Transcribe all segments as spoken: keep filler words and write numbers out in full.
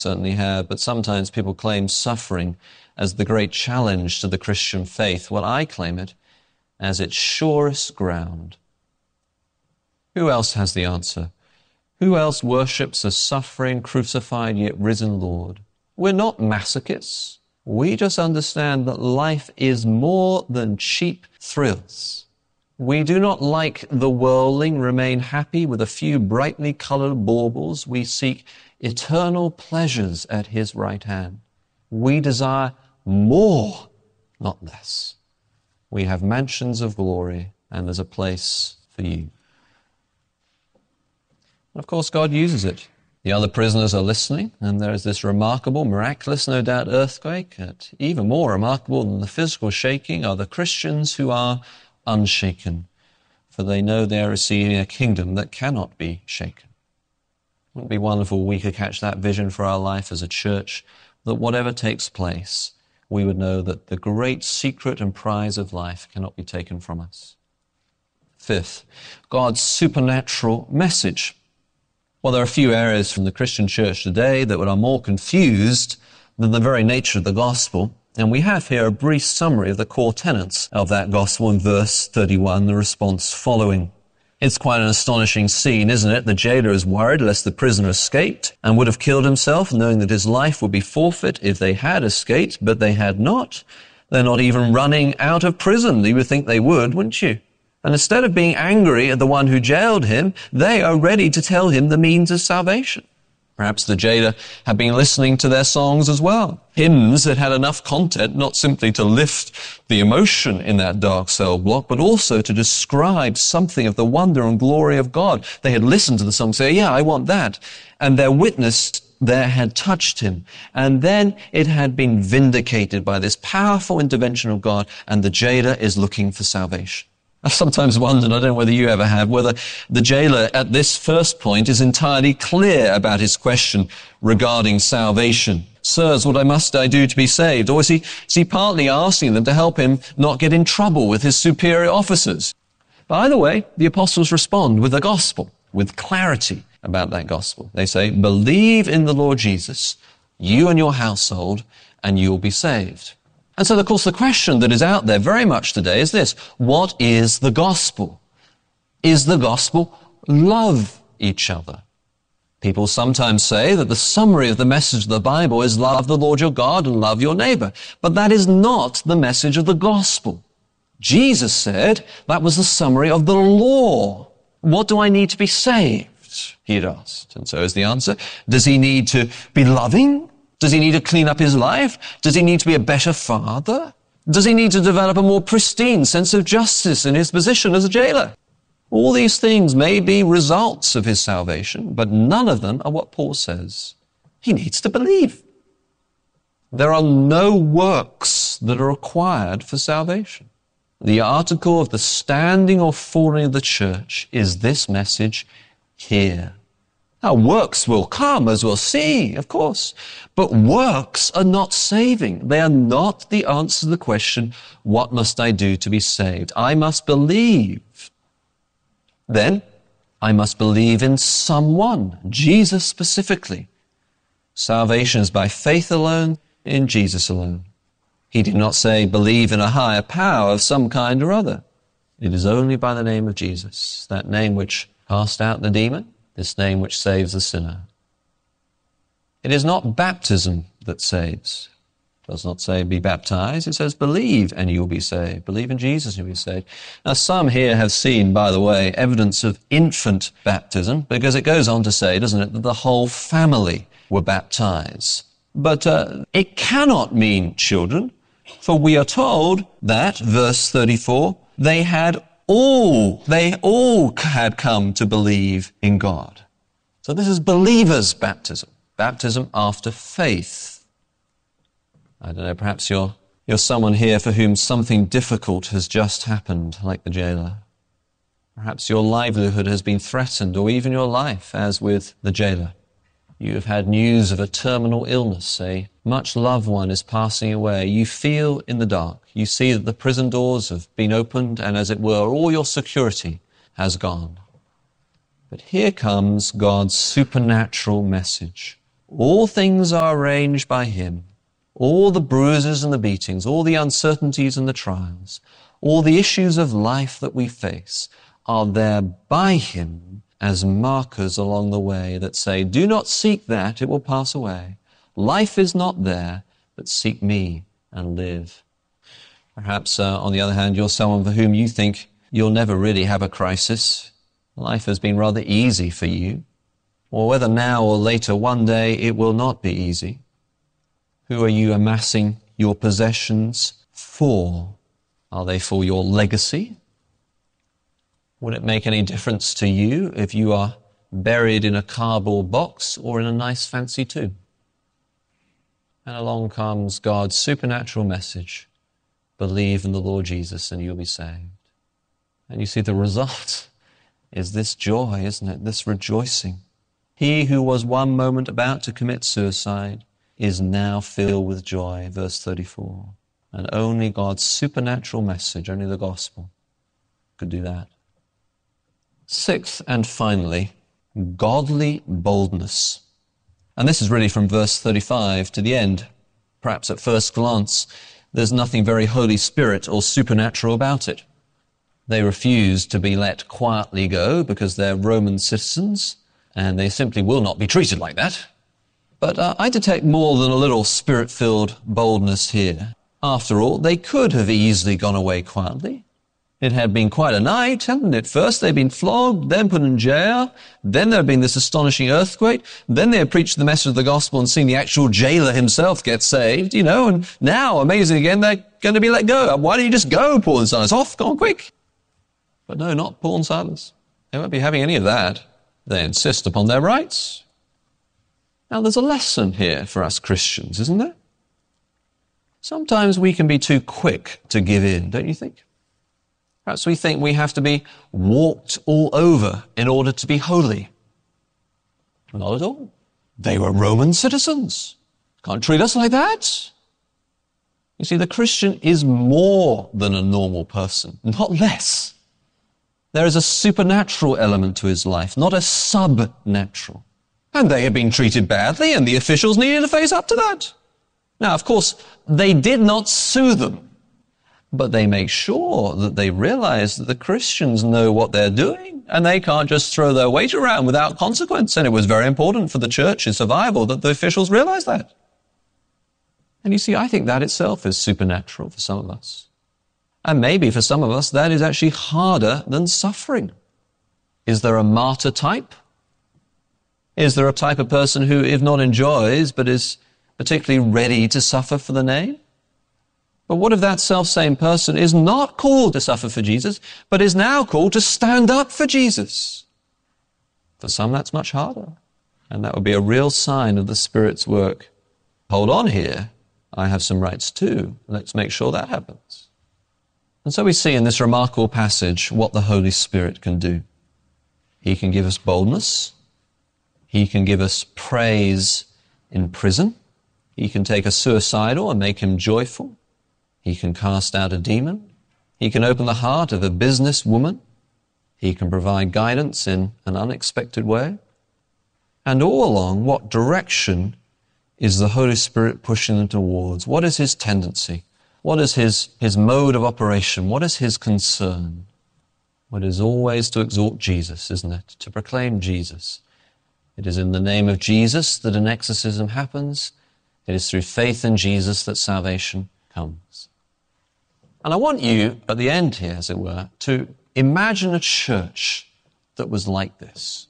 certainly have, but sometimes people claim suffering as the great challenge to the Christian faith. Well, I claim it as its surest ground. Who else has the answer? Who else worships a suffering, crucified, yet risen Lord? We're not masochists. We just understand that life is more than cheap thrills. We do not, like the worldling, remain happy with a few brightly colored baubles. We seek eternal pleasures at his right hand. We desire more, not less. We have mansions of glory, and there's a place for you. Of course, God uses it. The other prisoners are listening, and there is this remarkable, miraculous, no doubt, earthquake. And even more remarkable than the physical shaking are the Christians who are unshaken, for they know they are receiving a kingdom that cannot be shaken. Wouldn't it be wonderful if we could catch that vision for our life as a church, that whatever takes place, we would know that the great secret and prize of life cannot be taken from us. Fifth, God's supernatural message. Well, there are a few areas from the Christian church today that are more confused than the very nature of the gospel. And we have here a brief summary of the core tenets of that gospel in verse thirty-one, the response following. It's quite an astonishing scene, isn't it? The jailer is worried lest the prisoner escaped and would have killed himself, knowing that his life would be forfeit if they had escaped, but they had not. They're not even running out of prison. You would think they would, wouldn't you? And instead of being angry at the one who jailed him, they are ready to tell him the means of salvation. Perhaps the jailer had been listening to their songs as well. Hymns that had enough content not simply to lift the emotion in that dark cell block, but also to describe something of the wonder and glory of God. They had listened to the song, say, yeah, I want that. And their witness there had touched him. And then it had been vindicated by this powerful intervention of God, and the jailer is looking for salvation. I've sometimes wondered, I don't know whether you ever have, whether the jailer at this first point is entirely clear about his question regarding salvation. Sirs, what I must I do to be saved? Or is he, is he partly asking them to help him not get in trouble with his superior officers? By the way, the apostles respond with the gospel, with clarity about that gospel. They say, believe in the Lord Jesus, you and your household, and you will be saved. And so, of course, the question that is out there very much today is this: what is the gospel? Is the gospel love each other? People sometimes say that the summary of the message of the Bible is love the Lord your God and love your neighbor. But that is not the message of the gospel. Jesus said that was the summary of the law. What do I need to be saved? He had asked. And so is the answer. Does he need to be loving? Does he need to clean up his life? Does he need to be a better father? Does he need to develop a more pristine sense of justice in his position as a jailer? All these things may be results of his salvation, but none of them are what Paul says. He needs to believe. There are no works that are required for salvation. The article of the standing or falling of the church is this message here. Now, works will come, as we'll see, of course, but works are not saving. They are not the answer to the question, what must I do to be saved? I must believe. Then, I must believe in someone, Jesus specifically. Salvation is by faith alone, in Jesus alone. He did not say, believe in a higher power of some kind or other. It is only by the name of Jesus, that name which cast out the demon, this name which saves the sinner. It is not baptism that saves. It does not say be baptized. It says believe and you will be saved. Believe in Jesus and you will be saved. Now some here have seen, by the way, evidence of infant baptism, because it goes on to say, doesn't it, that the whole family were baptized. But uh, it cannot mean children, for we are told that, verse thirty-four, they had all, they all had come to believe in God. So this is believers' baptism, baptism after faith. I don't know, perhaps you're, you're someone here for whom something difficult has just happened, like the jailer. Perhaps your livelihood has been threatened, or even your life, as with the jailer. You have had news of a terminal illness, a much loved one is passing away. You feel in the dark. You see that the prison doors have been opened, and as it were, all your security has gone. But here comes God's supernatural message. All things are arranged by him. All the bruises and the beatings, all the uncertainties and the trials, all the issues of life that we face are there by him as markers along the way that say, do not seek that, it will pass away. Life is not there, but seek me and live. Perhaps, uh, on the other hand, you're someone for whom you think you'll never really have a crisis. Life has been rather easy for you. Or whether now or later, one day, it will not be easy. Who are you amassing your possessions for? Are they for your legacy? Would it make any difference to you if you are buried in a cardboard box or in a nice fancy tomb? And along comes God's supernatural message. Believe in the Lord Jesus and you'll be saved. And you see the result is this joy, isn't it? This rejoicing. He who was one moment about to commit suicide is now filled with joy, verse thirty-four. And only God's supernatural message, only the gospel, could do that. Sixth and finally, godly boldness. And this is really from verse thirty-five to the end. Perhaps at first glance, there's nothing very Holy Spirit or supernatural about it. They refuse to be let quietly go because they're Roman citizens, and they simply will not be treated like that. But uh, I detect more than a little spirit-filled boldness here. After all, they could have easily gone away quietly. It had been quite a night, hadn't it? First they'd been flogged, then put in jail, then there had been this astonishing earthquake, then they had preached the message of the gospel and seen the actual jailer himself get saved, you know, and now, amazing again, they're going to be let go. Why don't you just go, Paul and Silas? Off, go on quick. But no, not Paul and Silas. They won't be having any of that. They insist upon their rights. Now, there's a lesson here for us Christians, isn't there? Sometimes we can be too quick to give in, don't you think? Perhaps we think we have to be walked all over in order to be holy. Not at all. They were Roman citizens. Can't treat us like that. You see, the Christian is more than a normal person, not less. There is a supernatural element to his life, not a subnatural. And they had been treated badly, and the officials needed to face up to that. Now, of course, they did not sue them, but they make sure that they realize that the Christians know what they're doing, and they can't just throw their weight around without consequence. And it was very important for the church's survival that the officials realize that. And you see, I think that itself is supernatural for some of us. And maybe for some of us, that is actually harder than suffering. Is there a martyr type? Is there a type of person who, if not enjoys, but is particularly ready to suffer for the name? But what if that self-same person is not called to suffer for Jesus, but is now called to stand up for Jesus? For some, that's much harder. And that would be a real sign of the Spirit's work. Hold on here. I have some rights too. Let's make sure that happens. And so we see in this remarkable passage what the Holy Spirit can do. He can give us boldness. He can give us praise in prison. He can take a suicidal and make him joyful. He can cast out a demon. He can open the heart of a businesswoman. He can provide guidance in an unexpected way. And all along, what direction is the Holy Spirit pushing them towards? What is his tendency? What is his, his mode of operation? What is his concern? Well, it is always to exalt Jesus, isn't it? To proclaim Jesus. It is in the name of Jesus that an exorcism happens. It is through faith in Jesus that salvation comes. And I want you, at the end here, as it were, to imagine a church that was like this,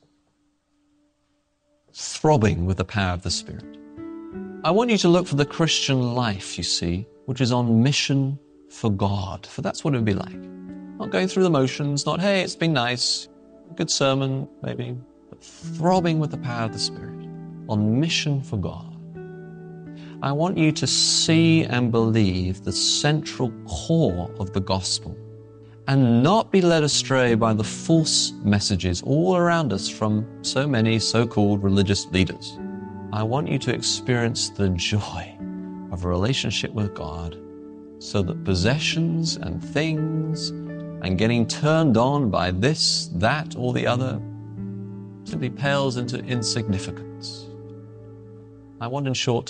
throbbing with the power of the Spirit. I want you to look for the Christian life, you see, which is on mission for God, for that's what it would be like. Not going through the motions, not, hey, it's been nice, good sermon, maybe, but throbbing with the power of the Spirit, on mission for God. I want you to see and believe the central core of the gospel and not be led astray by the false messages all around us from so many so-called religious leaders. I want you to experience the joy of a relationship with God so that possessions and things and getting turned on by this, that, or the other simply pales into insignificance. I want, in short,